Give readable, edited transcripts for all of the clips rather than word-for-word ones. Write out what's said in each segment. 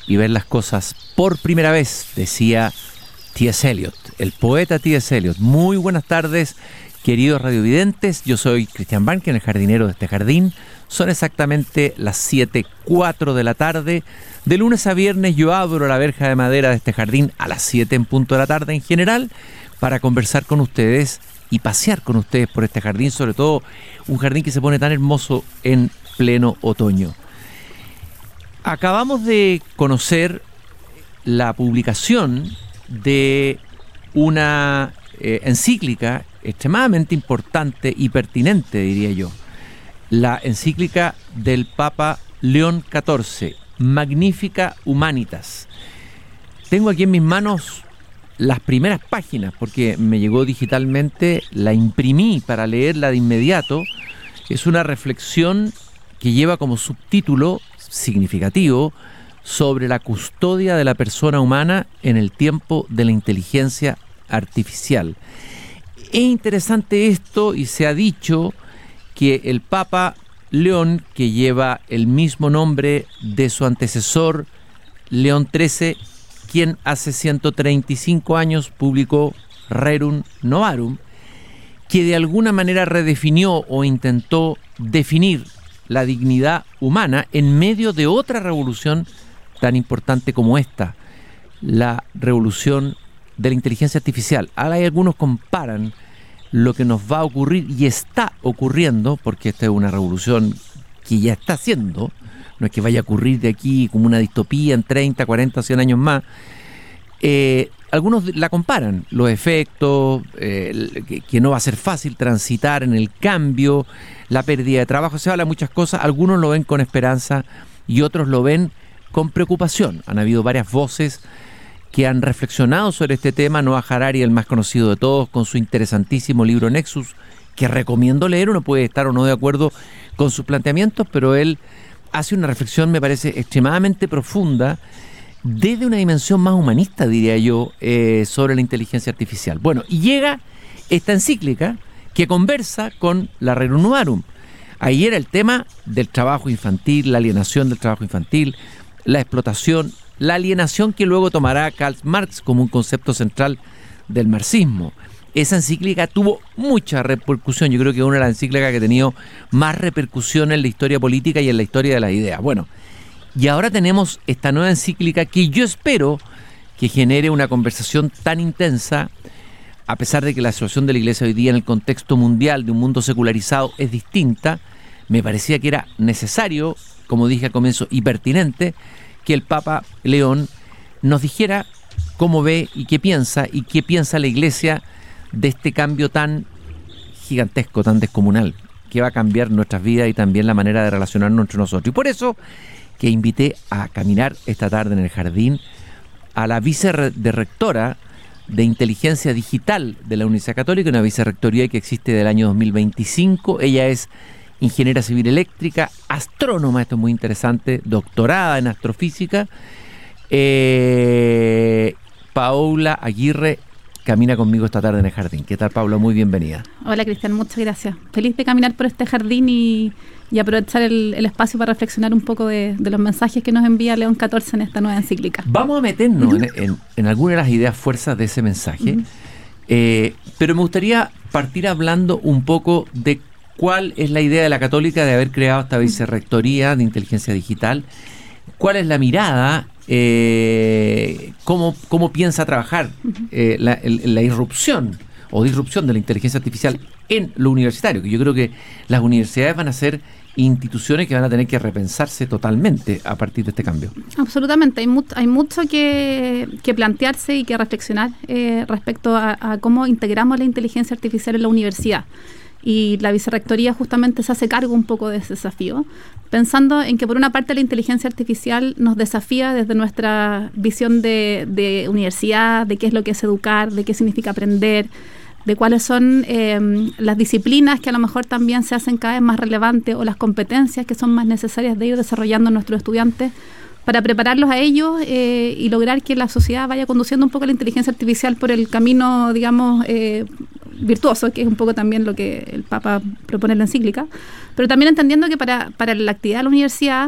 y ver las cosas por primera vez, decía T.S. Eliot, el poeta T.S. Eliot. Muy buenas tardes, queridos radiovidentes. Yo soy Cristian Banquen, el jardinero de este jardín. Son exactamente las 7:04 de la tarde. De lunes a viernes yo abro la verja de madera de este jardín a las 7 en punto de la tarde en general para conversar con ustedes y pasear con ustedes por este jardín, sobre todo un jardín que se pone tan hermoso en pleno otoño. Acabamos de conocer la publicación de una encíclica extremadamente importante y pertinente, diría yo. La encíclica del Papa León XIV, Magnificat Humanitas. Tengo aquí en mis manos las primeras páginas, porque me llegó digitalmente, la imprimí para leerla de inmediato. Es una reflexión que lleva como subtítulo significativo sobre la custodia de la persona humana en el tiempo de la inteligencia artificial. Es interesante esto, y se ha dicho que el Papa León, que lleva el mismo nombre de su antecesor León XIII, quien hace 135 años publicó Rerum Novarum, que de alguna manera redefinió o intentó definir la dignidad humana en medio de otra revolución tan importante como esta, la revolución de la inteligencia artificial. Ahora algunos comparan lo que nos va a ocurrir y está ocurriendo, porque esta es una revolución que ya está haciendo, no es que vaya a ocurrir de aquí como una distopía en 30, 40, 100 años más. Algunos la comparan, los efectos, que no va a ser fácil transitar en el cambio, la pérdida de trabajo, se habla de muchas cosas. Algunos lo ven con esperanza y otros lo ven con preocupación. Han habido varias voces que han reflexionado sobre este tema. Noah Harari, el más conocido de todos, con su interesantísimo libro Nexus, que recomiendo leer. Uno puede estar o no de acuerdo con sus planteamientos, pero él hace una reflexión, me parece, extremadamente profunda, desde una dimensión más humanista, diría yo, sobre la inteligencia artificial. Bueno, y llega esta encíclica que conversa con la Rerum Novarum. Ahí era el tema del trabajo infantil, la alienación del trabajo infantil, la explotación, la alienación que luego tomará Karl Marx como un concepto central del marxismo. Esa encíclica tuvo mucha repercusión. Yo creo que es una de las encíclicas que ha tenido más repercusión en la historia política y en la historia de las ideas. Bueno, y ahora tenemos esta nueva encíclica que yo espero que genere una conversación tan intensa, a pesar de que la situación de la Iglesia hoy día en el contexto mundial de un mundo secularizado es distinta. Me parecía que era necesario, como dije al comienzo, y pertinente, que el Papa León nos dijera cómo ve y qué piensa la Iglesia de este cambio tan gigantesco, tan descomunal, que va a cambiar nuestras vidas y también la manera de relacionarnos entre nosotros. Y por eso que invité a caminar esta tarde en el jardín a la vicerrectora de Inteligencia Digital de la Universidad Católica, una vicerrectoría que existe del año 2025. Ella es ingeniera civil eléctrica, astrónoma, esto es muy interesante, doctorada en astrofísica. Paula Aguirre camina conmigo esta tarde en el jardín. ¿Qué tal, Paula? Muy bienvenida. Hola, Cristian, muchas gracias. Feliz de caminar por este jardín y aprovechar el espacio para reflexionar un poco de los mensajes que nos envía León XIV en esta nueva encíclica. Vamos a meternos en algunas de las ideas fuerzas de ese mensaje, pero me gustaría partir hablando un poco de cuál es la idea de la Católica de haber creado esta vicerrectoría de inteligencia digital, cuál es la mirada, cómo piensa trabajar la irrupción o disrupción de la inteligencia artificial en lo universitario, que yo creo que las universidades van a ser instituciones que van a tener que repensarse totalmente a partir de este cambio. Absolutamente, hay mucho que plantearse y que reflexionar respecto a cómo integramos la inteligencia artificial en la universidad. Y la vicerrectoría justamente se hace cargo un poco de ese desafío, pensando en que por una parte la inteligencia artificial nos desafía desde nuestra visión de universidad, de qué es lo que es educar, de qué significa aprender, de cuáles son las disciplinas que a lo mejor también se hacen cada vez más relevantes o las competencias que son más necesarias de ir desarrollando nuestros estudiantes para prepararlos a ellos y lograr que la sociedad vaya conduciendo un poco la inteligencia artificial por el camino, digamos, virtuoso, que es un poco también lo que el Papa propone en la encíclica, pero también entendiendo que para la actividad de la universidad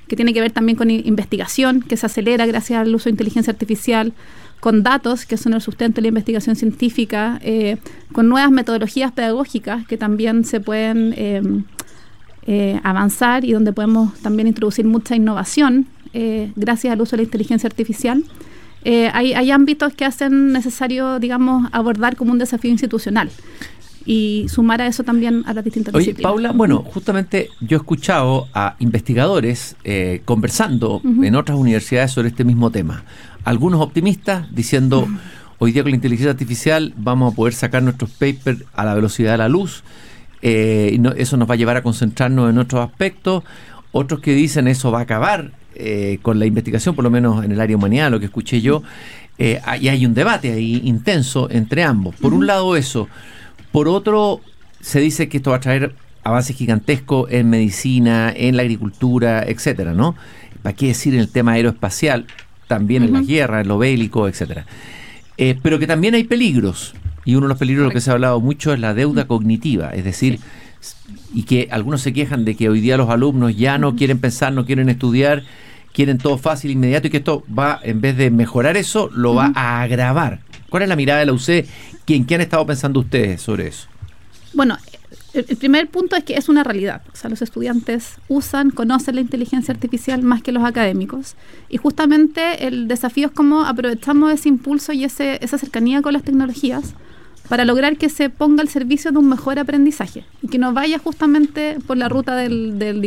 que tiene que ver también con investigación, que se acelera gracias al uso de inteligencia artificial, con datos, que son el sustento de la investigación científica, con nuevas metodologías pedagógicas que también se pueden avanzar y donde podemos también introducir mucha innovación gracias al uso de la inteligencia artificial. Hay ámbitos que hacen necesario, digamos, abordar como un desafío institucional y sumar a eso también a las distintas disciplinas. Paula, bueno, justamente yo he escuchado a investigadores conversando en otras universidades sobre este mismo tema. Algunos optimistas diciendo, hoy día con la inteligencia artificial vamos a poder sacar nuestros papers a la velocidad de la luz, y eso nos va a llevar a concentrarnos en otros aspectos. Otros que dicen eso va a acabar con la investigación, por lo menos en el área humanidad, lo que escuché yo, y hay un debate ahí intenso entre ambos. Por un lado eso, por otro se dice que esto va a traer avances gigantescos en medicina, en la agricultura, etcétera, ¿no? ¿Para qué decir en el tema aeroespacial? También en las guerras, en lo bélico, etcétera. Pero que también hay peligros, y uno de los peligros de lo que se ha hablado mucho es la deuda cognitiva, es decir, y que algunos se quejan de que hoy día los alumnos ya no quieren pensar, no quieren estudiar, quieren todo fácil, inmediato, y que esto va, en vez de mejorar eso, lo va a agravar. ¿Cuál es la mirada de la UC? ¿En qué han estado pensando ustedes sobre eso? Bueno, el primer punto es que es una realidad. O sea, los estudiantes conocen la inteligencia artificial más que los académicos. Y justamente el desafío es cómo aprovechamos ese impulso y esa cercanía con las tecnologías para lograr que se ponga al servicio de un mejor aprendizaje y que no vaya justamente por la ruta de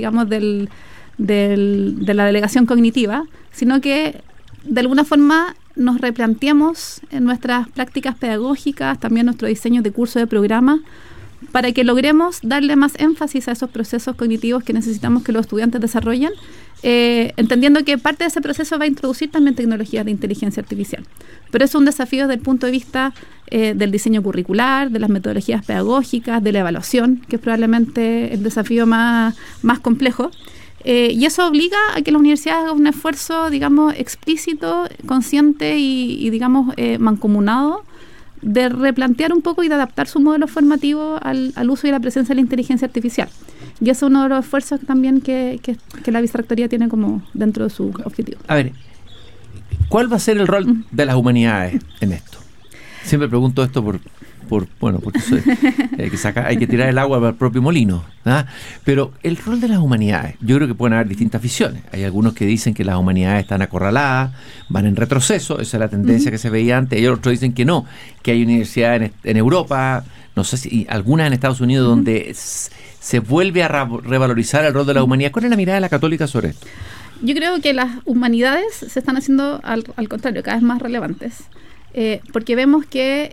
la delegación cognitiva, sino que de alguna forma nos replanteemos en nuestras prácticas pedagógicas, también nuestro diseño de curso de programa, para que logremos darle más énfasis a esos procesos cognitivos que necesitamos que los estudiantes desarrollen, entendiendo que parte de ese proceso va a introducir también tecnologías de inteligencia artificial. Pero es un desafío desde el punto de vista del diseño curricular, de las metodologías pedagógicas, de la evaluación, que es probablemente el desafío más complejo. Y eso obliga a que la universidad haga un esfuerzo, digamos, explícito, consciente y digamos, mancomunado, de replantear un poco y de adaptar su modelo formativo al uso y la presencia de la inteligencia artificial. Y eso es uno de los esfuerzos también que la Vicerrectoría tiene como dentro de su objetivo. A ver, ¿cuál va a ser el rol de las humanidades en esto? Siempre pregunto esto porque hay que tirar el agua para el propio molino, ¿ah? Pero el rol de las humanidades, yo creo que pueden haber distintas visiones. Hay algunos que dicen que las humanidades están acorraladas, van en retroceso, esa es la tendencia que se veía antes. Y otros dicen que no, que hay universidades en Europa, no sé si algunas en Estados Unidos, donde se vuelve a revalorizar el rol de la humanidad. ¿Cuál es la mirada de la Católica sobre esto? Yo creo que las humanidades se están haciendo al contrario, cada vez más relevantes, porque vemos que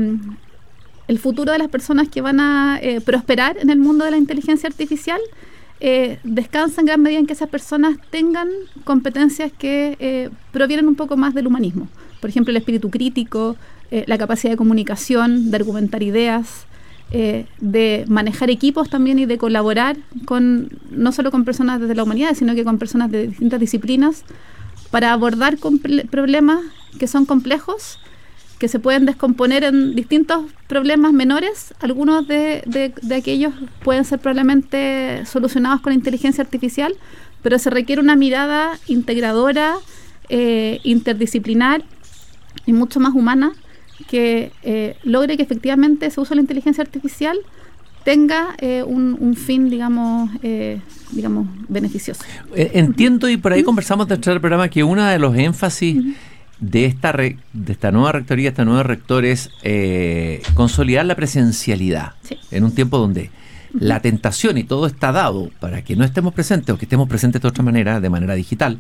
el futuro de las personas que van a prosperar en el mundo de la inteligencia artificial descansa en gran medida en que esas personas tengan competencias que provienen un poco más del humanismo. Por ejemplo, el espíritu crítico, la capacidad de comunicación, de argumentar ideas, de manejar equipos también y de colaborar no solo con personas desde la humanidad, sino que con personas de distintas disciplinas para abordar problemas que son complejos, que se pueden descomponer en distintos problemas menores. Algunos de aquellos pueden ser probablemente solucionados con inteligencia artificial, pero se requiere una mirada integradora, interdisciplinar y mucho más humana que logre que efectivamente ese uso de la inteligencia artificial tenga un fin, digamos, beneficioso. Entiendo, y por ahí conversamos dentro del programa, que uno de los énfasis de esta nueva rectoría, esta nueva rector, es consolidar la presencialidad en un tiempo donde la tentación y todo está dado para que no estemos presentes o que estemos presentes de otra manera, de manera digital.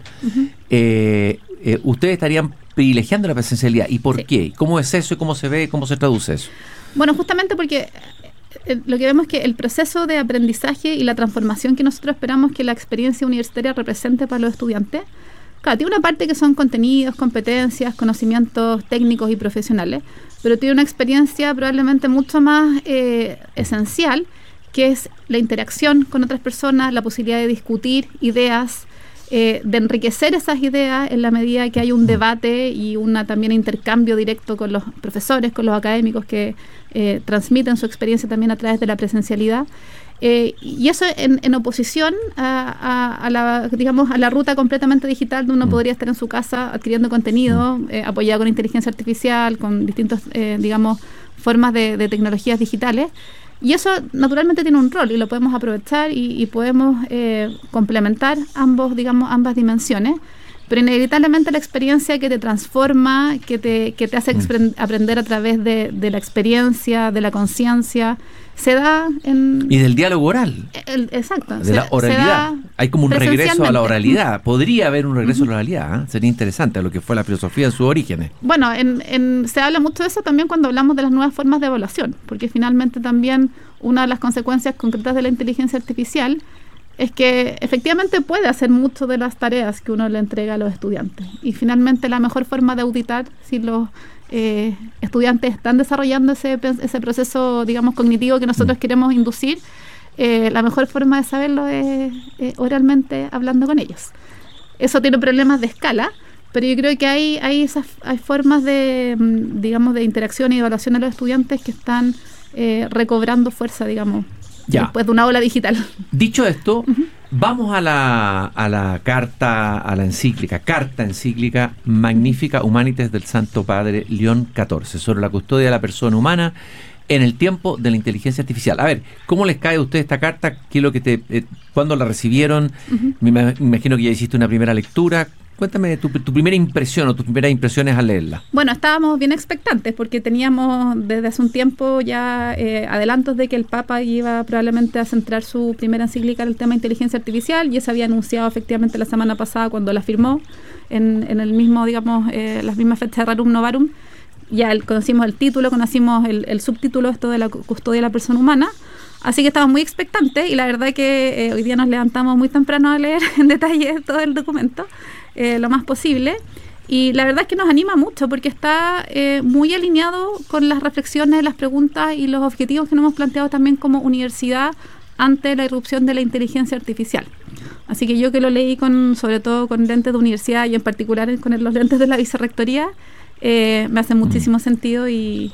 Ustedes estarían privilegiando la presencialidad. ¿Y por qué? ¿Cómo es eso y cómo se ve, cómo se traduce eso? Bueno, justamente porque lo que vemos es que el proceso de aprendizaje y la transformación que nosotros esperamos que la experiencia universitaria represente para los estudiantes, claro, tiene una parte que son contenidos, competencias, conocimientos técnicos y profesionales, pero tiene una experiencia probablemente mucho más esencial, que es la interacción con otras personas, la posibilidad de discutir ideas, de enriquecer esas ideas en la medida que hay un debate y también intercambio directo con los profesores, con los académicos que transmiten su experiencia también a través de la presencialidad. Y eso en oposición a la ruta completamente digital, donde uno podría estar en su casa adquiriendo contenido, apoyado con inteligencia artificial, con distintas, formas de tecnologías digitales. Y eso naturalmente tiene un rol y lo podemos aprovechar y podemos complementar ambas dimensiones. Pero inevitablemente la experiencia que te transforma, que te hace aprender a través de la experiencia, de la conciencia, se da en... Y del diálogo oral. Exacto. De la oralidad. Hay como un regreso a la oralidad. Podría haber un regreso a la oralidad. Sería interesante a lo que fue la filosofía en sus orígenes. Bueno, se habla mucho de eso también cuando hablamos de las nuevas formas de evaluación, porque finalmente también una de las consecuencias concretas de la inteligencia artificial es que efectivamente puede hacer mucho de las tareas que uno le entrega a los estudiantes. Y finalmente la mejor forma de auditar si los estudiantes están desarrollando ese proceso, cognitivo que nosotros queremos inducir, la mejor forma de saberlo es oralmente hablando con ellos. Eso tiene problemas de escala, pero yo creo que hay formas de interacción y evaluación de los estudiantes que están recobrando fuerza, después de una ola digital. Dicho esto, vamos a la carta encíclica Magnifica Humanitas del Santo Padre León XIV sobre la custodia de la persona humana en el tiempo de la inteligencia artificial. A ver, ¿cómo les cae a usted esta carta? ¿Qué es lo que ¿cuándo la recibieron? Me imagino que ya hiciste una primera lectura. Cuéntame tu primera impresión o tus primeras impresiones al leerla. Bueno, estábamos bien expectantes porque teníamos desde hace un tiempo ya adelantos de que el Papa iba probablemente a centrar su primera encíclica en el tema de inteligencia artificial, y eso había anunciado efectivamente la semana pasada cuando la firmó en el mismo, las mismas fechas de Rerum Novarum. Ya conocimos el título, conocimos el subtítulo, esto de la custodia de la persona humana. Así que estábamos muy expectantes y la verdad que hoy día nos levantamos muy temprano a leer en detalle todo el documento, lo más posible. Y la verdad es que nos anima mucho porque está muy alineado con las reflexiones, las preguntas y los objetivos que nos hemos planteado también como universidad ante la irrupción de la inteligencia artificial. Así que yo que lo leí sobre todo con lentes de universidad y en particular con los lentes de la vicerrectoría, me hace muchísimo sentido y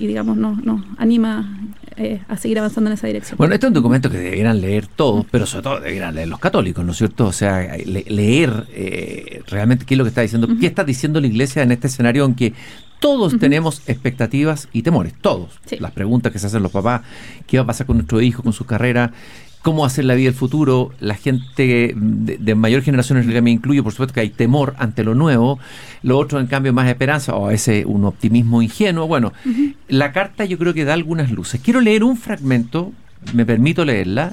nos anima a seguir avanzando en esa dirección. Bueno, este es un documento que debieran leer todos, pero sobre todo debieran leer los católicos, ¿no es cierto? O sea, leer realmente qué es lo que está diciendo, qué está diciendo la Iglesia en este escenario en que todos tenemos expectativas y temores, todos. Sí. Las preguntas que se hacen los papás, qué va a pasar con nuestro hijo, con su carrera, cómo hacer la vida del futuro. La gente de mayor generación, en la que me incluyo, por supuesto que hay temor ante lo nuevo, lo otro en cambio más esperanza, o a veces un optimismo ingenuo. Bueno, la carta yo creo que da algunas luces. Quiero leer un fragmento, me permito leerla.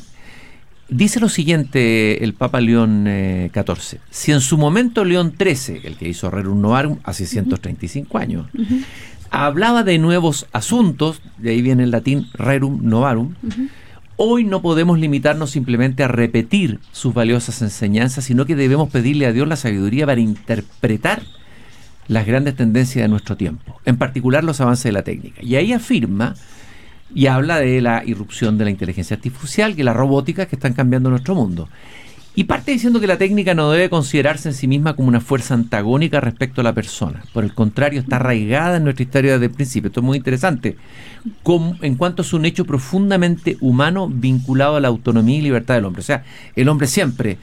Dice lo siguiente el Papa León XIV: si en su momento León XIII, el que hizo Rerum Novarum hace 135 años, hablaba de nuevos asuntos, de ahí viene el latín Rerum Novarum, hoy no podemos limitarnos simplemente a repetir sus valiosas enseñanzas, sino que debemos pedirle a Dios la sabiduría para interpretar las grandes tendencias de nuestro tiempo, en particular los avances de la técnica. Y ahí afirma y habla de la irrupción de la inteligencia artificial, que la robótica, que están cambiando nuestro mundo. Y parte diciendo que la técnica no debe considerarse en sí misma como una fuerza antagónica respecto a la persona. Por el contrario, está arraigada en nuestra historia desde el principio. Esto es muy interesante. En cuanto es un hecho profundamente humano vinculado a la autonomía y libertad del hombre. O sea, el hombre siempre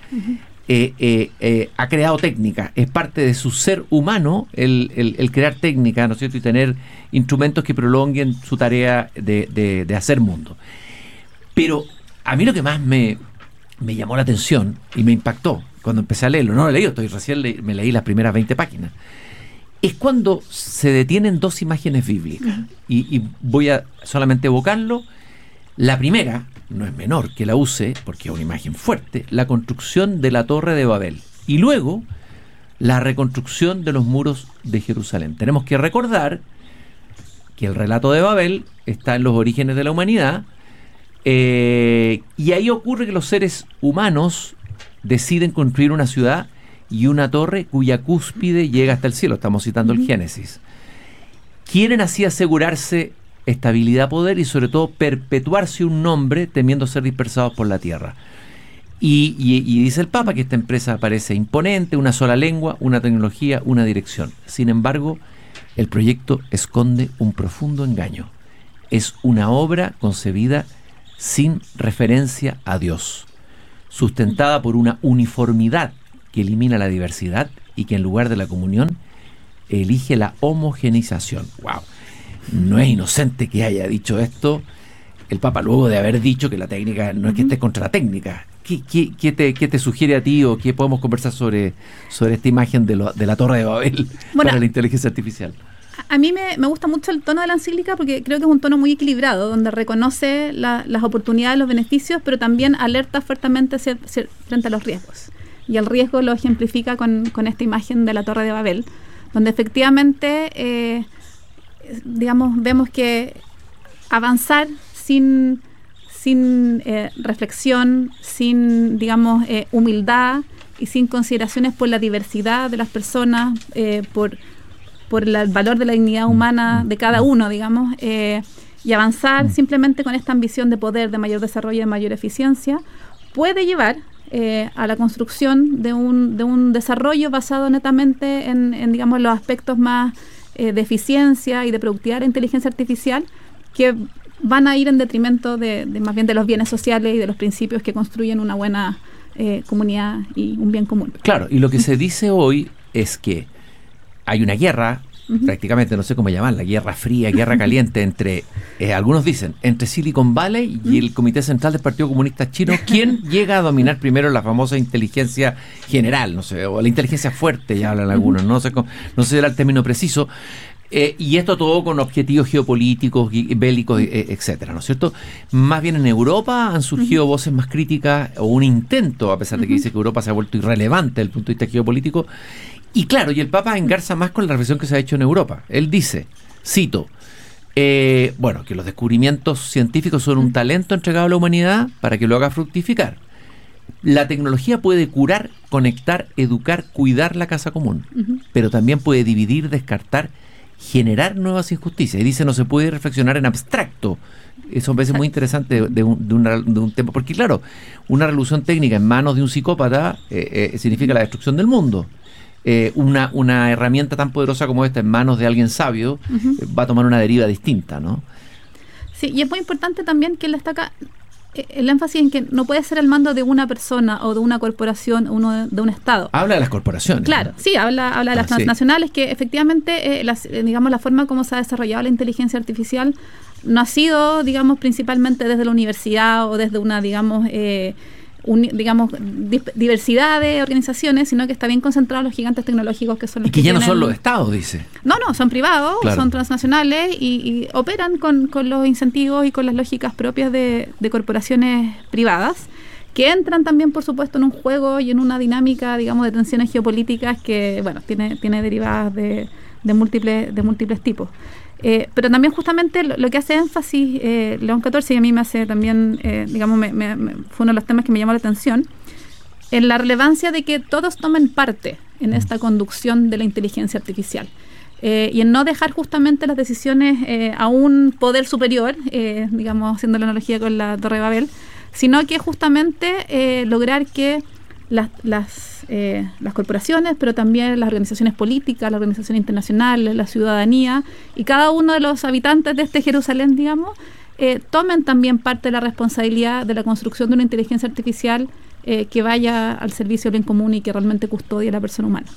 ha creado técnica. Es parte de su ser humano el crear técnica, ¿no es cierto? Y tener instrumentos que prolonguen su tarea de hacer mundo. Pero a mí lo que más me llamó la atención y me impactó cuando empecé a leerlo, no lo he leído, me leí las primeras 20 páginas, es cuando se detienen dos imágenes bíblicas. Y voy a solamente evocarlo. La primera, no es menor que la use, porque es una imagen fuerte, la construcción de la Torre de Babel. Y luego, la reconstrucción de los muros de Jerusalén. Tenemos que recordar que el relato de Babel está en los orígenes de la humanidad, y ahí ocurre que los seres humanos deciden construir una ciudad y una torre cuya cúspide llega hasta el cielo. Estamos citando el Génesis. Quieren así asegurarse estabilidad, poder y sobre todo perpetuarse un nombre, temiendo ser dispersados por la tierra. Y dice el Papa que esta empresa parece imponente, una sola lengua, una tecnología, una dirección. Sin embargo, el proyecto esconde un profundo engaño. Es una obra concebida sin referencia a Dios, sustentada por una uniformidad que elimina la diversidad y que en lugar de la comunión elige la homogeneización. ¡Wow! No es inocente que haya dicho esto el Papa luego de haber dicho que la técnica no es que esté contra la técnica. ¿Qué te sugiere a ti o qué podemos conversar sobre esta imagen de la Torre de Babel para la inteligencia artificial? A mí me gusta mucho el tono de la encíclica porque creo que es un tono muy equilibrado, donde reconoce las oportunidades, los beneficios, pero también alerta fuertemente frente a los riesgos. Y el riesgo lo ejemplifica con esta imagen de la Torre de Babel, donde efectivamente, vemos que avanzar sin reflexión, sin, humildad y sin consideraciones por la diversidad de las personas, por el valor de la dignidad humana de cada uno, y avanzar simplemente con esta ambición de poder, de mayor desarrollo y de mayor eficiencia, puede llevar a la construcción de un desarrollo basado netamente en los aspectos más de eficiencia y de productividad de la inteligencia artificial, que van a ir en detrimento más bien de los bienes sociales y de los principios que construyen una buena comunidad y un bien común. Claro, y lo que se dice hoy es que hay una guerra, prácticamente, no sé cómo llamarla, guerra fría, guerra caliente, entre, algunos dicen, entre Silicon Valley y el Comité Central del Partido Comunista Chino. ¿Quién llega a dominar primero la famosa inteligencia general? No sé, o la inteligencia fuerte, ya hablan algunos, no sé si era el término preciso. Y esto todo con objetivos geopolíticos, bélicos, etcétera, ¿no es cierto? Más bien en Europa han surgido voces más críticas, o un intento, a pesar de que dice que Europa se ha vuelto irrelevante desde el punto de vista geopolítico. Y claro, y el Papa engarza más con la reflexión que se ha hecho en Europa. Él dice, cito, que los descubrimientos científicos son un talento entregado a la humanidad para que lo haga fructificar. La tecnología puede curar, conectar, educar, cuidar la casa común, pero también puede dividir, descartar, generar nuevas injusticias. Y dice, no se puede reflexionar en abstracto. Eso me parece muy interesante de un tema, porque claro, una revolución técnica en manos de un psicópata significa la destrucción del mundo. Una herramienta tan poderosa como esta en manos de alguien sabio va a tomar una deriva distinta, ¿no? Sí, y es muy importante también que él destaca el énfasis en que no puede ser al mando de una persona o de una corporación o de un Estado. Habla de las corporaciones. Claro, ¿no? Sí, habla de las transnacionales, que efectivamente, la forma como se ha desarrollado la inteligencia artificial no ha sido, principalmente desde la universidad o desde una, diversidad de organizaciones, sino que está bien concentrado en los gigantes tecnológicos que son los y que ya no son los estados, dice. No, son privados, claro. Son transnacionales y operan con los incentivos y con las lógicas propias de corporaciones privadas, que entran también, por supuesto, en un juego y en una dinámica, de tensiones geopolíticas que, tiene derivadas de múltiples tipos. Pero también justamente lo que hace énfasis León XIV, y a mí me hace también, fue uno de los temas que me llamó la atención, en la relevancia de que todos tomen parte en esta conducción de la inteligencia artificial. Y en no dejar justamente las decisiones a un poder superior, haciendo la analogía con la Torre de Babel, sino que justamente lograr que las corporaciones, pero también las organizaciones políticas, las organizaciones internacionales, la ciudadanía y cada uno de los habitantes de este Jerusalén, tomen también parte de la responsabilidad de la construcción de una inteligencia artificial que vaya al servicio del bien común y que realmente custodie a la persona humana.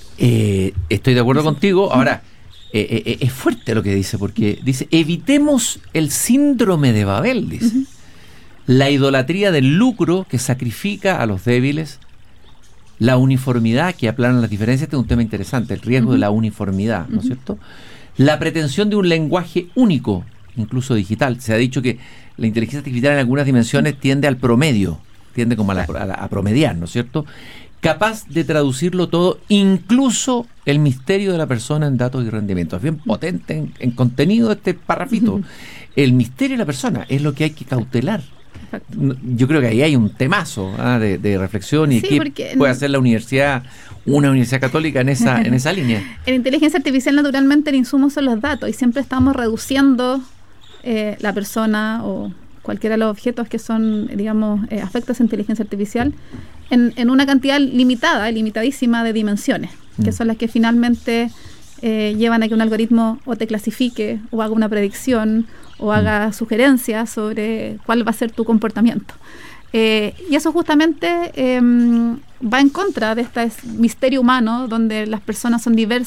Estoy de acuerdo contigo. Ahora, es fuerte lo que dice, porque dice, evitemos el síndrome de Babel, dice. La idolatría del lucro que sacrifica a los débiles, la uniformidad que aplana las diferencias. Este es un tema interesante, el riesgo de la uniformidad, ¿no es cierto? La pretensión de un lenguaje único, incluso digital. Se ha dicho que la inteligencia artificial en algunas dimensiones tiende al promedio, tiende como a promediar, ¿no es cierto? Capaz de traducirlo todo, incluso el misterio de la persona en datos y rendimientos. Es bien potente en contenido este parrafito. El misterio de la persona es lo que hay que cautelar. Yo creo que ahí hay un temazo de reflexión y qué puede hacer una universidad católica en esa línea. En inteligencia artificial, naturalmente, el insumo son los datos y siempre estamos reduciendo la persona o cualquiera de los objetos que son, afectos a inteligencia artificial en una cantidad limitadísima de dimensiones, que son las que finalmente llevan a que un algoritmo o te clasifique o haga una predicción o haga sugerencias sobre cuál va a ser tu comportamiento. Y eso justamente va en contra de este misterio humano, donde las personas son diversas